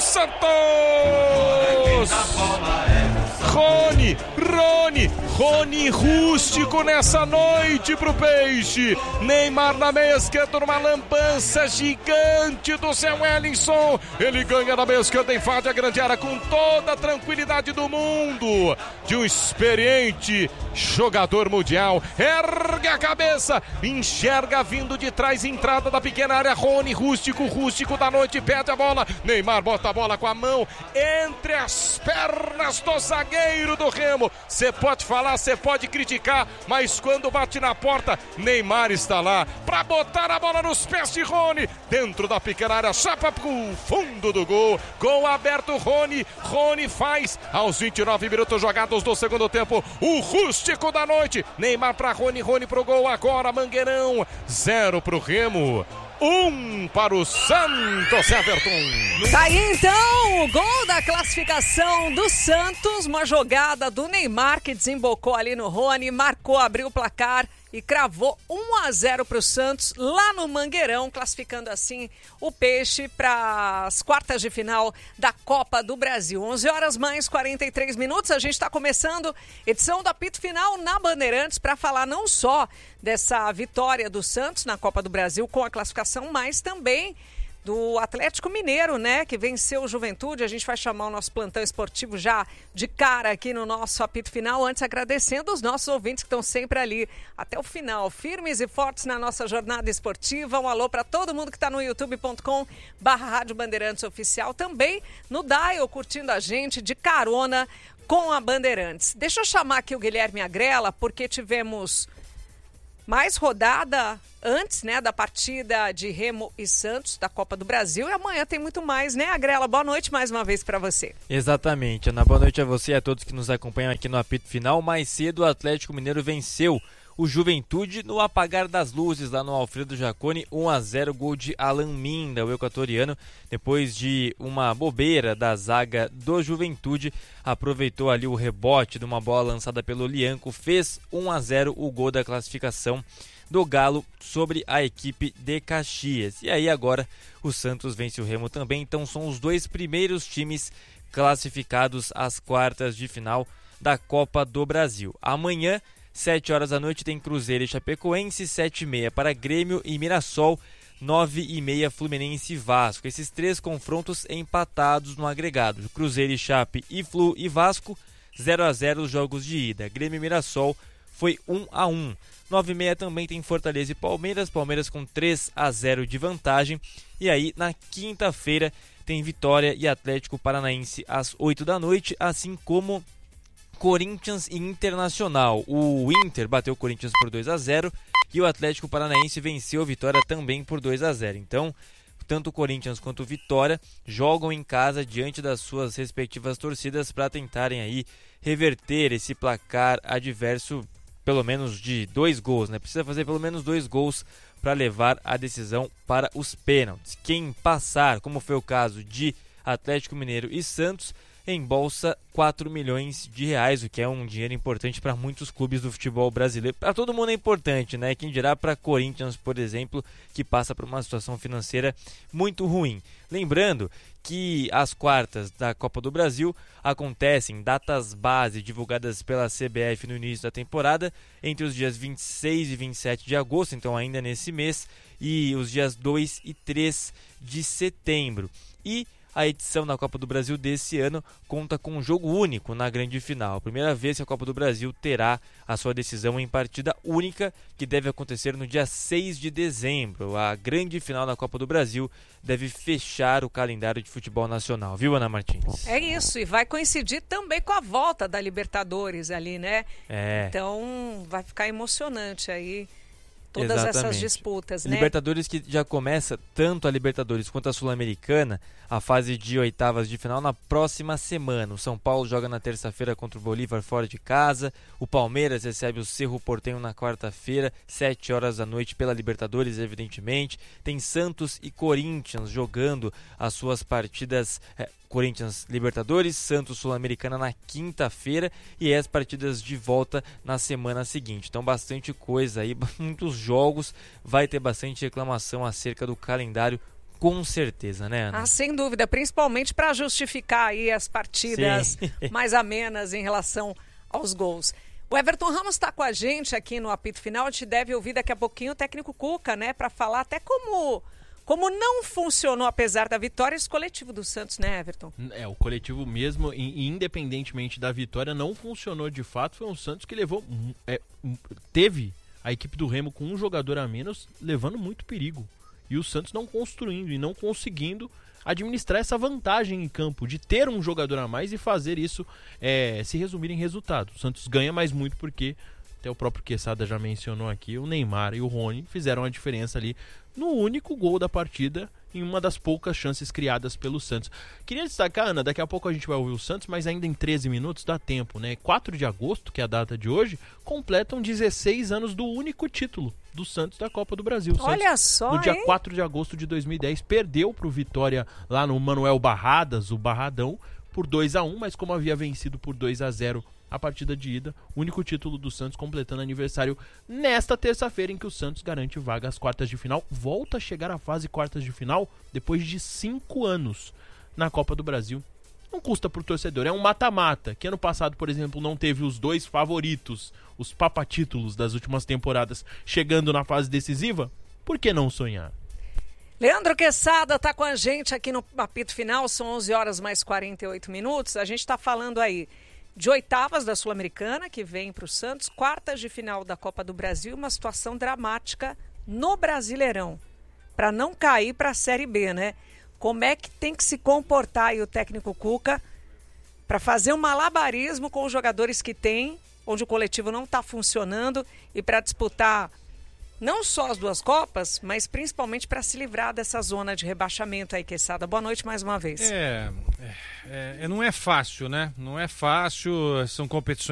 Santos! Rony Rústico nessa noite pro Peixe. Neymar na meia esquerda numa lambança gigante do Zé Wellington. Ele ganha na meia esquerda, invade a grande área com toda a tranquilidade do mundo. De um experiente jogador mundial. Ergue a cabeça, enxerga vindo de trás, entrada da pequena área. Rony Rústico da noite, perde a bola. Neymar bota a bola com a mão entre as pernas do zagueiro do Remo. Você pode falar, você pode criticar, mas quando bate na porta, Neymar está lá para botar a bola nos pés de Rony, dentro da pequena área, chapa pro fundo do gol. Gol aberto, Rony faz aos 29 minutos jogados do segundo tempo, o Rústico da noite. Neymar para Rony pro gol agora, Mangueirão, 0 pro Remo. 1 para o Santos, Everton. Tá aí então o gol da classificação do Santos, uma jogada do Neymar que desembocou ali no Rony, marcou, abriu o placar e cravou 1-0 para o Santos lá no Mangueirão, classificando assim o Peixe para as quartas de final da Copa do Brasil. 11h mais 43 minutos, a gente está começando edição do apito final na Bandeirantes para falar não só dessa vitória do Santos na Copa do Brasil com a classificação, mas também do Atlético Mineiro, né, que venceu o Juventude. A gente vai chamar o nosso plantão esportivo já de cara aqui no nosso apito final, antes agradecendo os nossos ouvintes que estão sempre ali até o final, firmes e fortes na nossa jornada esportiva. Um alô para todo mundo que está no youtube.com/Rádio Bandeirantes Oficial, também no Dial, curtindo a gente de carona com a Bandeirantes. Deixa eu chamar aqui o Guilherme Agrela, porque tivemos mais rodada antes, né, da partida de Remo e Santos da Copa do Brasil, e amanhã tem muito mais, né, Agrela? Boa noite mais uma vez para você. Exatamente, Ana. Boa noite a você e a todos que nos acompanham aqui no apito final. Mais cedo o Atlético Mineiro venceu o Juventude no apagar das luzes lá no Alfredo Jaconi, 1-0, gol de Alan Minda, o equatoriano, depois de uma bobeira da zaga do Juventude, aproveitou ali o rebote de uma bola lançada pelo Lianco, fez 1-0 o gol da classificação do Galo sobre a equipe de Caxias. E aí agora o Santos vence o Remo também, então são os dois primeiros times classificados às quartas de final da Copa do Brasil. Amanhã, 7 horas da noite, tem Cruzeiro e Chapecoense, 7h30 para Grêmio e Mirassol, 9h30 Fluminense e Vasco. Esses três confrontos empatados no agregado. Cruzeiro e Chape e Flu e Vasco, 0-0 os jogos de ida. Grêmio e Mirassol foi 1-1. 9h30 também tem Fortaleza e Palmeiras com 3-0 de vantagem. E aí, na quinta-feira, tem Vitória e Atlético Paranaense às 8 da noite, assim como Corinthians e Internacional. O Inter bateu o Corinthians por 2-0 e o Atlético Paranaense venceu a Vitória também por 2-0. Então, tanto o Corinthians quanto o Vitória jogam em casa diante das suas respectivas torcidas para tentarem aí reverter esse placar adverso, pelo menos de 2 gols, né? Precisa fazer pelo menos 2 gols para levar a decisão para os pênaltis. Quem passar, como foi o caso de Atlético Mineiro e Santos, embolsa 4 milhões de reais, o que é um dinheiro importante para muitos clubes do futebol brasileiro. Para todo mundo é importante, né? Quem dirá para Corinthians, por exemplo, que passa por uma situação financeira muito ruim. Lembrando que as quartas da Copa do Brasil acontecem, datas base divulgadas pela CBF no início da temporada, entre os dias 26 e 27 de agosto, então ainda nesse mês, e os dias 2 e 3 de setembro. E a edição da Copa do Brasil desse ano conta com um jogo único na grande final. Primeira vez que a Copa do Brasil terá a sua decisão em partida única, que deve acontecer no dia 6 de dezembro. A grande final da Copa do Brasil deve fechar o calendário de futebol nacional, viu, Ana Martins? É isso, e vai coincidir também com a volta da Libertadores ali, né? Então vai ficar emocionante aí todas essas disputas, né? Libertadores que já começa, tanto a Libertadores quanto a Sul-Americana, a fase de oitavas de final na próxima semana. O São Paulo joga na terça-feira contra o Bolívar fora de casa. O Palmeiras recebe o Cerro Porteño na quarta-feira, 7 horas da noite pela Libertadores, evidentemente. Tem Santos e Corinthians jogando as suas partidas, Corinthians Libertadores, Santos Sul-Americana na quinta-feira e as partidas de volta na semana seguinte. Então bastante coisa aí, muitos jogos, vai ter bastante reclamação acerca do calendário Com certeza, né, Ana? Sem dúvida, principalmente para justificar aí as partidas mais amenas em relação aos gols. O Everton Ramos está com a gente aqui no apito final, a gente deve ouvir daqui a pouquinho o técnico Cuca, né, para falar até como não funcionou, apesar da vitória, esse coletivo do Santos, né, Everton? O coletivo mesmo, independentemente da vitória, não funcionou de fato. Foi um Santos que teve a equipe do Remo com um jogador a menos, levando muito perigo. E o Santos não construindo e não conseguindo administrar essa vantagem em campo, de ter um jogador a mais e fazer isso se resumir em resultado. O Santos ganha, mas muito porque, até o próprio Quesada já mencionou aqui, o Neymar e o Rony fizeram a diferença ali no único gol da partida, em uma das poucas chances criadas pelo Santos. Queria destacar, Ana, daqui a pouco a gente vai ouvir o Santos, mas ainda em 13 minutos dá tempo, né? 4 de agosto, que é a data de hoje, completam 16 anos do único título do Santos da Copa do Brasil. Olha só, no dia 4 de agosto de 2010, perdeu para o Vitória lá no Manuel Barradas, o Barradão, por 2-1, mas como havia vencido por 2-0 a partida de ida, único título do Santos, completando aniversário nesta terça-feira, em que o Santos garante vaga às quartas de final, volta a chegar à fase quartas de final depois de 5 anos na Copa do Brasil. Não custa pro torcedor, é um mata-mata, que ano passado, por exemplo, não teve os dois favoritos, os papatítulos das últimas temporadas, chegando na fase decisiva. Por que não sonhar? Leandro Quesada está com a gente aqui no apito final, são 11 horas mais 48 minutos, a gente está falando aí de oitavas da Sul-Americana, que vem para o Santos, quartas de final da Copa do Brasil, uma situação dramática no Brasileirão, para não cair para a Série B, né? Como é que tem que se comportar aí o técnico Cuca para fazer um malabarismo com os jogadores que tem, onde o coletivo não está funcionando, e para disputar não só as duas Copas, mas principalmente para se livrar dessa zona de rebaixamento aí, Quesada. Boa noite mais uma vez. Não é fácil, né? Não é fácil, são competições